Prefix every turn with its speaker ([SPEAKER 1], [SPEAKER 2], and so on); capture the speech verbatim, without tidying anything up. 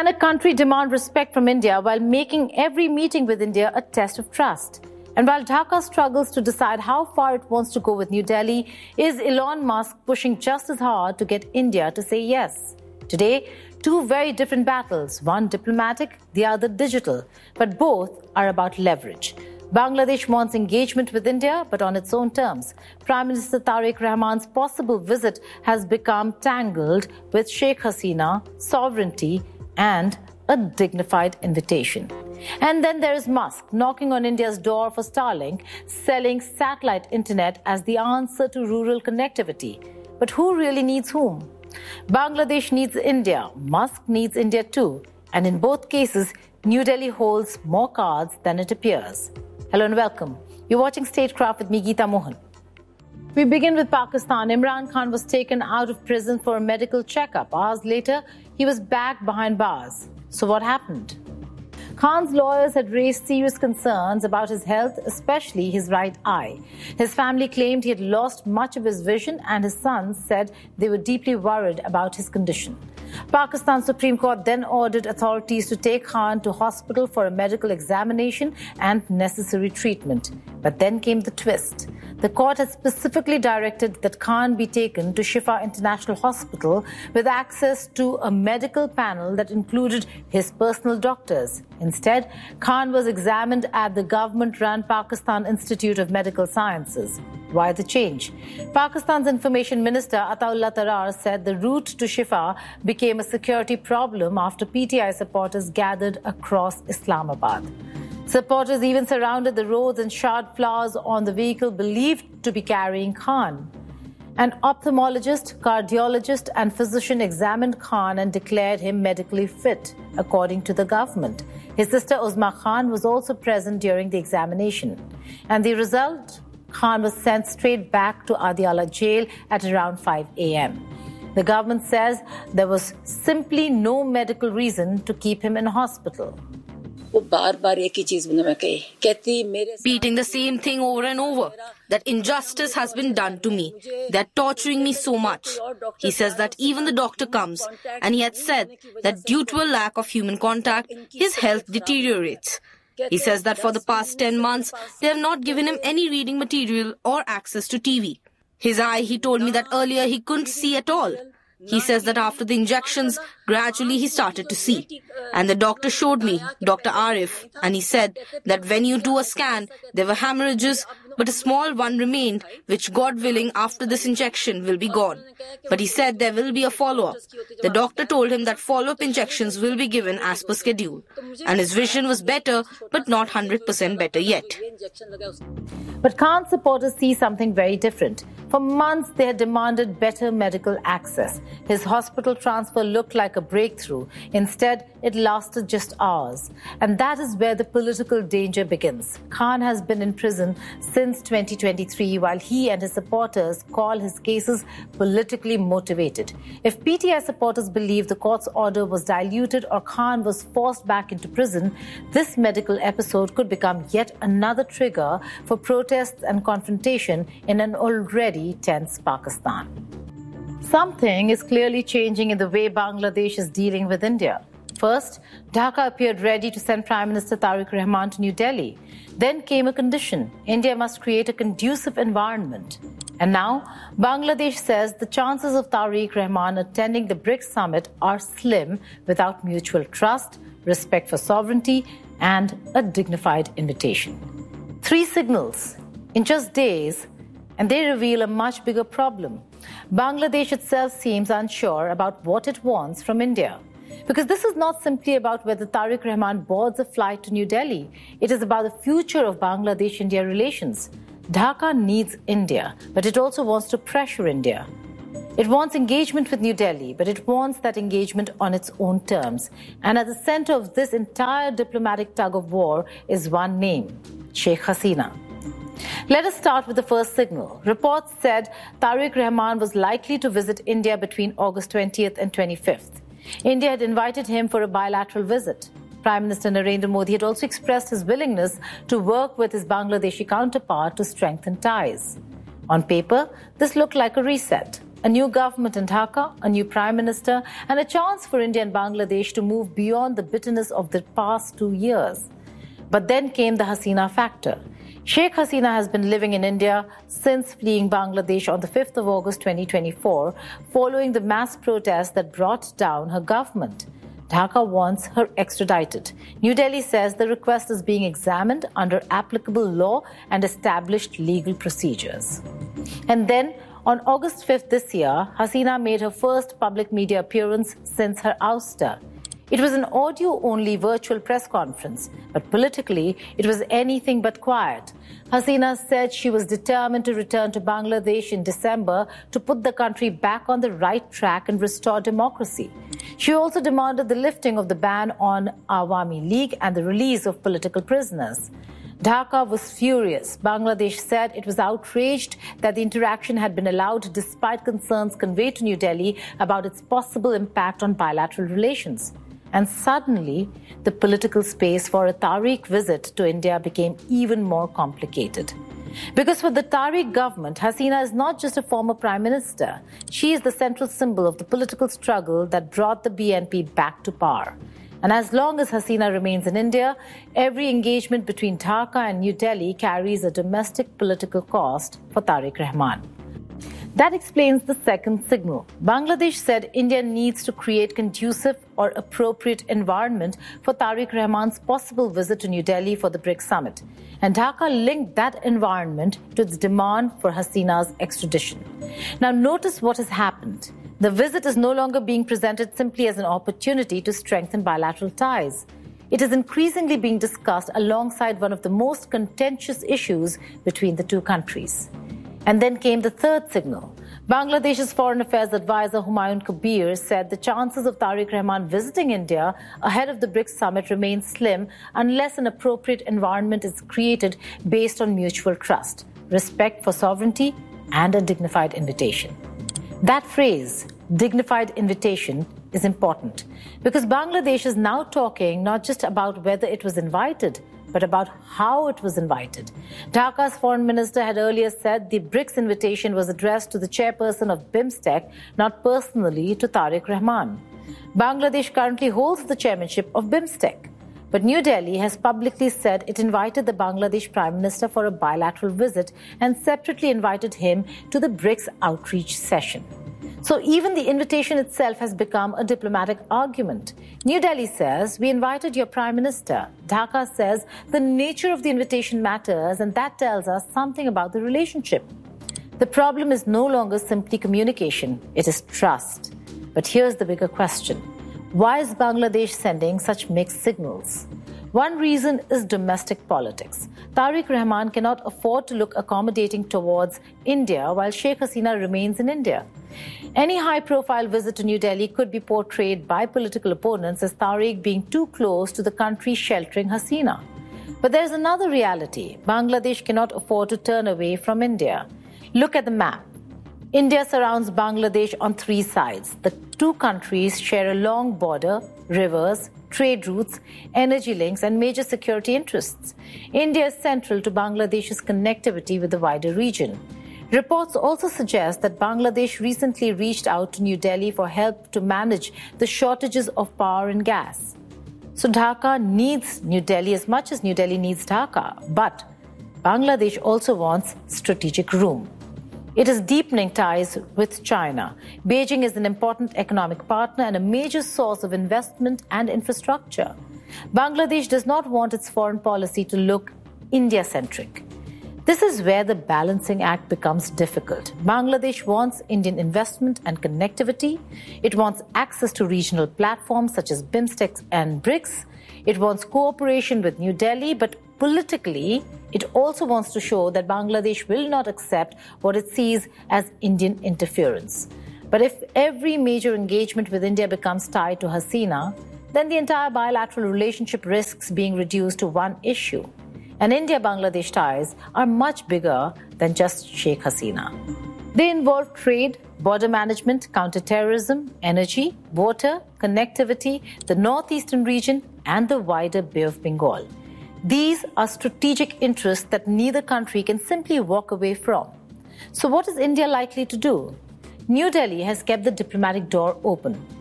[SPEAKER 1] Can a country demand respect from India while making every meeting with India a test of trust? And while Dhaka struggles to decide how far it wants to go with New Delhi, is Elon Musk pushing just as hard to get India to say yes? Today, two very different battles, one diplomatic, the other digital, but both are about leverage. Bangladesh wants engagement with India, but on its own terms. Prime Minister Tariq Rahman's possible visit has become tangled with Sheikh Hasina, sovereignty, and a dignified invitation. And then there is Musk knocking on India's door for Starlink, selling satellite internet as the answer to rural connectivity. But who really needs whom? Bangladesh needs India, Musk needs India too. And in both cases, New Delhi holds more cards than it appears. Hello and welcome. You're watching Statecraft with me, Geeta Mohan. We begin with Pakistan. Imran Khan was taken out of prison for a medical checkup. Hours later, he was back behind bars. So what happened? Khan's lawyers had raised serious concerns about his health, especially his right eye. His family claimed he had lost much of his vision, and his sons said they were deeply worried about his condition. Pakistan's Supreme Court then ordered authorities to take Khan to hospital for a medical examination and necessary treatment. But then came the twist. The court had specifically directed that Khan be taken to Shifa International Hospital with access to a medical panel that included his personal doctors. Instead, Khan was examined at the government-run Pakistan Institute of Medical Sciences. Why the change? Pakistan's Information Minister Ataullah Tarar said the route to Shifa became a security problem after P T I supporters gathered across Islamabad. Supporters even surrounded the roads and showered flowers on the vehicle believed to be carrying Khan. An ophthalmologist, cardiologist and physician examined Khan and declared him medically fit, according to the government. His sister Uzma Khan was also present during the examination. And the result? Khan was sent straight back to Adiala jail at around five a.m. The government says there was simply no medical reason to keep him in hospital.
[SPEAKER 2] Repeating the same thing over and over, that injustice has been done to me. They're torturing me so much. He says that even the doctor comes, and he had said that due to a lack of human contact, his health deteriorates. He says that for the past ten months, they have not given him any reading material or access to T V. His eye, he told me that earlier he couldn't see at all. He says that after the injections, gradually he started to see. And the doctor showed me, Doctor Arif, and he said that when you do a scan, there were hemorrhages, but a small one remained, which God willing after this injection will be gone. But he said there will be a follow-up. The doctor told him that follow-up injections will be given as per schedule. And his vision was better, but not one hundred percent better yet.
[SPEAKER 1] But Khan's supporters see something very different. For months, they had demanded better medical access. His hospital transfer looked like a breakthrough. Instead, it lasted just hours. And that is where the political danger begins. Khan has been in prison since twenty twenty-three, while he and his supporters call his cases politically motivated. If P T I supporters believe the court's order was diluted or Khan was forced back into prison, this medical episode could become yet another trigger for protests and confrontation in an already tense Pakistan. Something is clearly changing in the way Bangladesh is dealing with India. First, Dhaka appeared ready to send Prime Minister Tariq Rahman to New Delhi. Then came a condition: India must create a conducive environment. And now, Bangladesh says the chances of Tariq Rahman attending the BRICS summit are slim without mutual trust, respect for sovereignty, and a dignified invitation. Three signals in just days, and they reveal a much bigger problem. Bangladesh itself seems unsure about what it wants from India. Because this is not simply about whether Tariq Rahman boards a flight to New Delhi. It is about the future of Bangladesh-India relations. Dhaka needs India, but it also wants to pressure India. It wants engagement with New Delhi, but it wants that engagement on its own terms. And at the center of this entire diplomatic tug-of-war is one name: Sheikh Hasina. Let us start with the first signal. Reports said Tariq Rahman was likely to visit India between August twentieth and twenty-fifth. India had invited him for a bilateral visit. Prime Minister Narendra Modi had also expressed his willingness to work with his Bangladeshi counterpart to strengthen ties. On paper, this looked like a reset. A new government in Dhaka, a new prime minister, and a chance for India and Bangladesh to move beyond the bitterness of the past two years. But then came the Hasina factor. Sheikh Hasina has been living in India since fleeing Bangladesh on the fifth of August twenty twenty-four, following the mass protests that brought down her government. Dhaka wants her extradited. New Delhi says the request is being examined under applicable law and established legal procedures. And then, on August fifth this year, Hasina made her first public media appearance since her ouster. It was an audio-only virtual press conference, but politically, it was anything but quiet. Hasina said she was determined to return to Bangladesh in December to put the country back on the right track and restore democracy. She also demanded the lifting of the ban on Awami League and the release of political prisoners. Dhaka was furious. Bangladesh said it was outraged that the interaction had been allowed despite concerns conveyed to New Delhi about its possible impact on bilateral relations. And suddenly, the political space for a Tariq visit to India became even more complicated. Because for the Tariq government, Hasina is not just a former prime minister. She is the central symbol of the political struggle that brought the B N P back to power. And as long as Hasina remains in India, every engagement between Dhaka and New Delhi carries a domestic political cost for Tariq Rahman. That explains the second signal. Bangladesh said India needs to create conducive or appropriate environment for Tariq Rahman's possible visit to New Delhi for the BRICS summit. And Dhaka linked that environment to its demand for Hasina's extradition. Now notice what has happened. The visit is no longer being presented simply as an opportunity to strengthen bilateral ties. It is increasingly being discussed alongside one of the most contentious issues between the two countries. And then came the third signal. Bangladesh's Foreign Affairs Advisor Humayun Kabir said the chances of Tariq Rahman visiting India ahead of the BRICS summit remain slim unless an appropriate environment is created based on mutual trust, respect for sovereignty, and a dignified invitation. That phrase, dignified invitation, is important because Bangladesh is now talking not just about whether it was invited, but about how it was invited. Dhaka's foreign minister had earlier said the BRICS invitation was addressed to the chairperson of BIMSTEC, not personally to Tariq Rahman. Bangladesh currently holds the chairmanship of BIMSTEC, but New Delhi has publicly said it invited the Bangladesh Prime Minister for a bilateral visit and separately invited him to the BRICS outreach session. So even the invitation itself has become a diplomatic argument. New Delhi says, we invited your Prime Minister. Dhaka says the nature of the invitation matters, and that tells us something about the relationship. The problem is no longer simply communication, it is trust. But here's the bigger question. Why is Bangladesh sending such mixed signals? One reason is domestic politics. Tariq Rahman cannot afford to look accommodating towards India while Sheikh Hasina remains in India. Any high-profile visit to New Delhi could be portrayed by political opponents as Tariq being too close to the country sheltering Hasina. But there's another reality. Bangladesh cannot afford to turn away from India. Look at the map. India surrounds Bangladesh on three sides. The two countries share a long border, rivers, trade routes, energy links, and major security interests. India is central to Bangladesh's connectivity with the wider region. Reports also suggest that Bangladesh recently reached out to New Delhi for help to manage the shortages of power and gas. So Dhaka needs New Delhi as much as New Delhi needs Dhaka. But Bangladesh also wants strategic room. It is deepening ties with China. Beijing is an important economic partner and a major source of investment and infrastructure. Bangladesh does not want its foreign policy to look India-centric. This is where the balancing act becomes difficult. Bangladesh wants Indian investment and connectivity. It wants access to regional platforms such as BIMSTEC and BRICS. It wants cooperation with New Delhi, but politically, it also wants to show that Bangladesh will not accept what it sees as Indian interference. But if every major engagement with India becomes tied to Hasina, then the entire bilateral relationship risks being reduced to one issue. And India-Bangladesh ties are much bigger than just Sheikh Hasina. They involve trade, border management, counterterrorism, energy, water, connectivity, the northeastern region, and the wider Bay of Bengal. These are strategic interests that neither country can simply walk away from. So what is India likely to do? New Delhi has kept the diplomatic door open.